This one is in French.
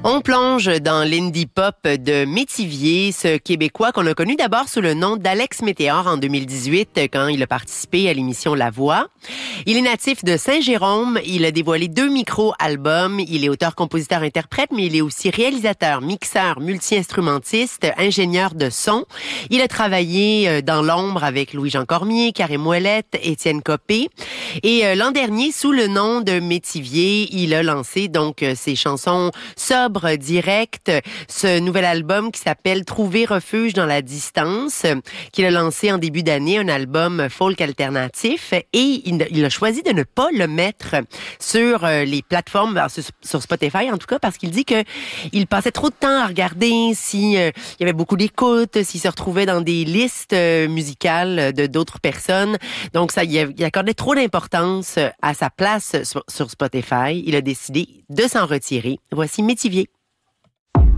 On plonge dans l'indie pop de Métivier, ce Québécois qu'on a connu d'abord sous le nom d'Alex Météor en 2018 quand il a participé à l'émission La Voix. Il est natif de Saint-Jérôme, il a dévoilé 2 micro-albums, il est auteur, compositeur, interprète, mais il est aussi réalisateur, mixeur, multi-instrumentiste, ingénieur de son. Il a travaillé dans l'ombre avec Louis-Jean Cormier, Karim Ouellette, Étienne Copé. Et l'an dernier, sous le nom de Métivier, il a lancé donc ses chansons sobres, directes, ce nouvel album qui s'appelle Trouver refuge dans la distance, qu'il a lancé en début d'année, un album folk alternatif, et il a choisi de ne pas le mettre sur les plateformes, sur Spotify en tout cas, parce qu'il dit que il passait trop de temps à regarder s'il y avait beaucoup d'écoute, s'il se retrouvait dans des listes musicales de d'autres personnes. Donc ça, il accordait trop d'importance à sa place sur Spotify. Il a décidé de s'en retirer. Voici Métivier.